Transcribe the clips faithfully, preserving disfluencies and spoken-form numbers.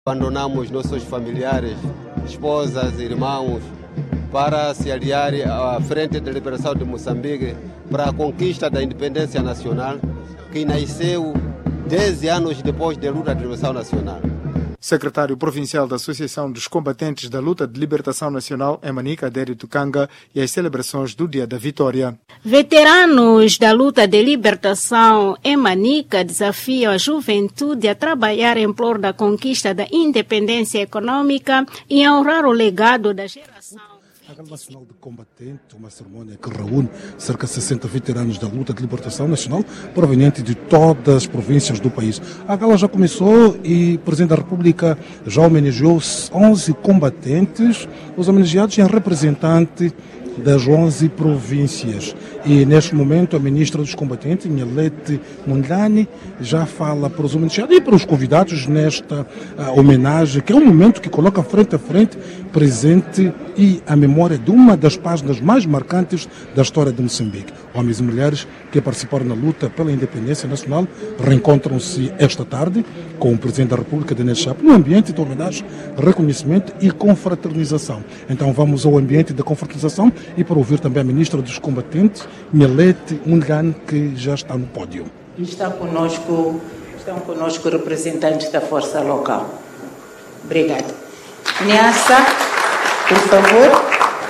Abandonamos nossos familiares, esposas, irmãos, para se aliar à Frente de Liberação de Moçambique para a conquista da independência nacional, que nasceu dez anos depois da luta de libertação nacional. Secretário Provincial da Associação dos Combatentes da Luta de Libertação Nacional, Emanica Adério Tukanga, e as celebrações do Dia da Vitória. Veteranos da luta de libertação, Emanica desafiam a juventude a trabalhar em prol da conquista da independência econômica e a honrar o legado da geração. A Gala Nacional de Combatente, uma cerimônia que reúne cerca de sessenta veteranos da luta de libertação nacional, provenientes de todas as províncias do país. A gala já começou e o Presidente da República já homenageou onze combatentes, os homenageados em representante das onze províncias. E neste momento a Ministra dos Combatentes, Nhalete Mondlane, já fala para os homenageados e para os convidados nesta uh, homenagem, que é um momento que coloca frente a frente presente e a memória de uma das páginas mais marcantes da história de Moçambique. Homens e mulheres que participaram na luta pela independência nacional reencontram-se esta tarde com o Presidente da República, Daniel Chapo, no ambiente de homenagem, reconhecimento e confraternização. Então vamos ao ambiente de confraternização e para ouvir também a Ministra dos Combatentes, Nhalete Mondlane, que já está no pódio. Está conosco, estão conosco representantes da Força Local. Obrigada. Niassa, por favor.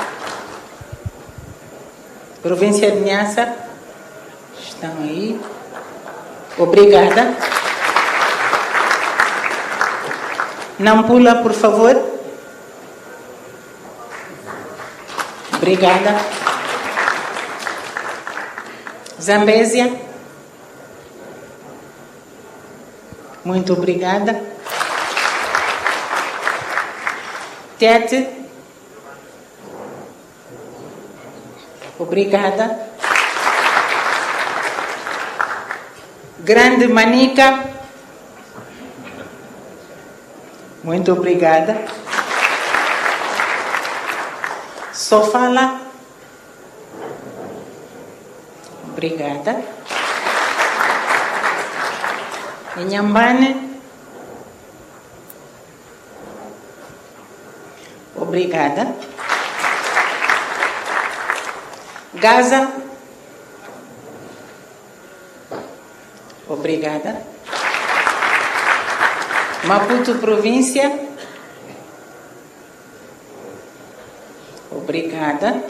Província de Niassa, estão aí. Obrigada. Nampula, por favor. Obrigada. Zambésia. Muito obrigada. Tete. Obrigada. Grande Manica. Muito obrigada. Sofala. Obrigada. Inhambane. Obrigada. Gaza. Obrigada. Maputo Província. Obrigada.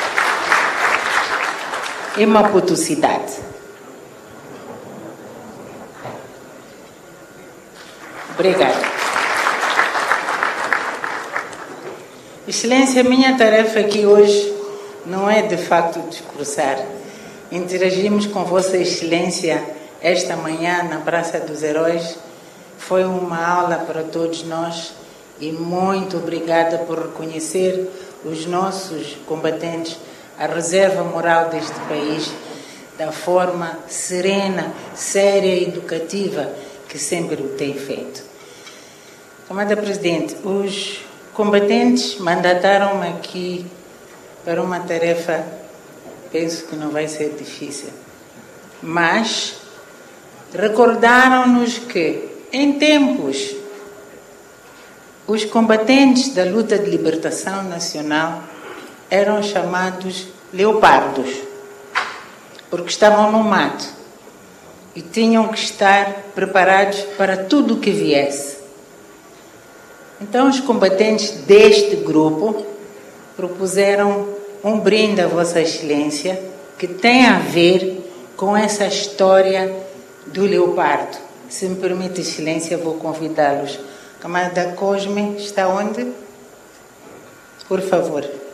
E Maputo Cidade. Obrigada. Excelência, minha tarefa aqui hoje não é de facto discursar. Interagimos com Vossa Excelência esta manhã na Praça dos Heróis. Foi uma aula para todos nós e muito obrigada por reconhecer os nossos combatentes, a reserva moral deste país, da forma serena, séria e educativa que sempre o tem feito. Amada Presidente, os combatentes mandataram-me aqui para uma tarefa, penso que não vai ser difícil, mas recordaram-nos que, em tempos, os combatentes da luta de libertação nacional eram chamados leopardos, porque estavam no mato e tinham que estar preparados para tudo o que viesse. Então, os combatentes deste grupo propuseram um brinde a Vossa Excelência que tem a ver com essa história do leopardo. Se me permite, Excelência, vou convidá-los. Camarada Cosme, está onde? Por favor.